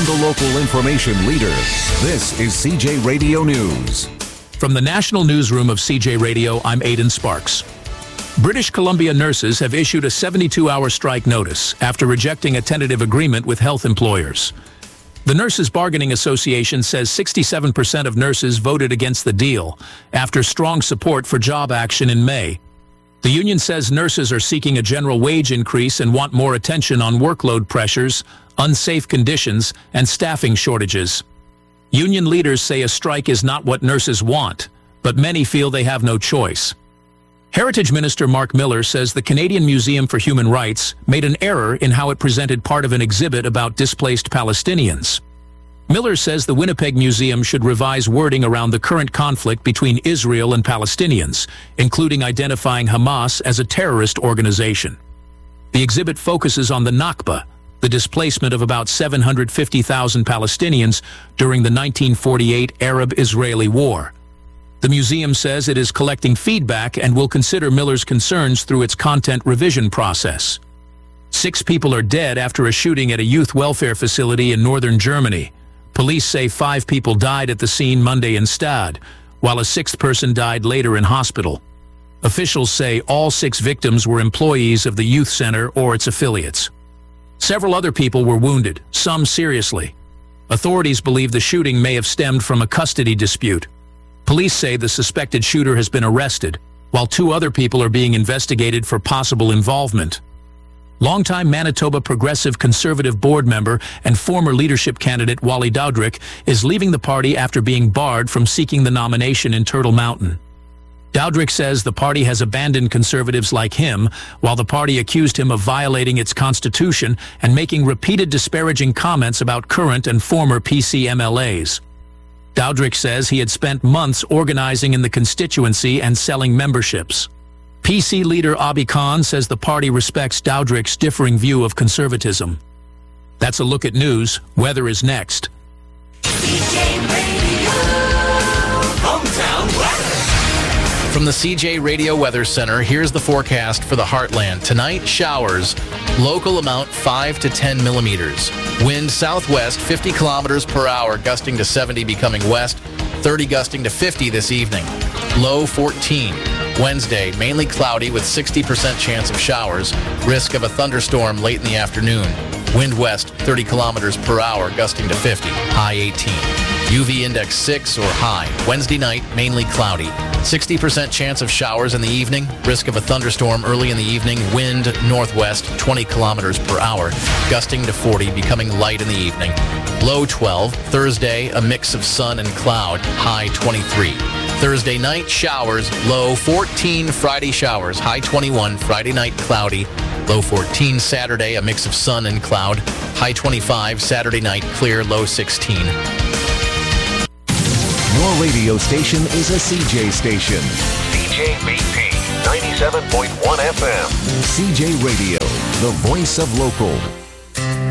From the local information leader, this is CJ Radio News. From the National Newsroom of CJ Radio, I'm Aidan Sparks. British Columbia nurses have issued a 72-hour strike notice after rejecting a tentative agreement with health employers. The Nurses Bargaining Association says 67% of nurses voted against the deal after strong support for job action in May. The union says nurses are seeking a general wage increase and want more attention on workload pressures, unsafe conditions, and staffing shortages. Union leaders say a strike is not what nurses want, but many feel they have no choice. Heritage Minister Mark Miller says the Canadian Museum for Human Rights made an error in how it presented part of an exhibit about displaced Palestinians. Miller says the Winnipeg Museum should revise wording around the current conflict between Israel and Palestinians, including identifying Hamas as a terrorist organization. The exhibit focuses on the Nakba, the displacement of about 750,000 Palestinians during the 1948 Arab-Israeli War. The museum says it is collecting feedback and will consider Miller's concerns through its content revision process. 6 people are dead after a shooting at a youth welfare facility in northern Germany. Police say 5 people died at the scene Monday in Stade, while a 6th person died later in hospital. Officials say all 6 victims were employees of the youth center or its affiliates. Several other people were wounded, some seriously. Authorities believe the shooting may have stemmed from a custody dispute. Police say the suspected shooter has been arrested, while 2 other people are being investigated for possible involvement. Longtime Manitoba Progressive Conservative board member and former leadership candidate Wally Dowdrick is leaving the party after being barred from seeking the nomination in Turtle Mountain. Dowdrick says the party has abandoned conservatives like him, while the party accused him of violating its constitution and making repeated disparaging comments about current and former PC MLAs. Dowdrick says he had spent months organizing in the constituency and selling memberships. PC leader Abi Khan says the party respects Dowdrick's differing view of conservatism. That's a look at news. Weather is next. CJ Radio, hometown weather. From the CJ Radio Weather Center, here's the forecast for the Heartland. Tonight, showers. Local amount 5 to 10 millimeters. Wind southwest 50 kilometers per hour, gusting to 70, becoming west, 30 gusting to 50 this evening. Low 14. Wednesday, mainly cloudy with 60% chance of showers. Risk of a thunderstorm late in the afternoon. Wind west 30 kilometers per hour, gusting to 50. High 18. UV index 6 or high. Wednesday night, mainly cloudy. 60% chance of showers in the evening. Risk of a thunderstorm early in the evening. Wind northwest 20 kilometers per hour, gusting to 40, becoming light in the evening. Low 12. Thursday, a mix of sun and cloud. High 23. Thursday night, showers. Low 14. Friday, showers. High 21. Friday night, cloudy. Low 14. Saturday, a mix of sun and cloud. High 25. Saturday night, clear. Low 16. Your radio station is a CJ station. CJBP 97.1 FM. CJ Radio, the voice of local.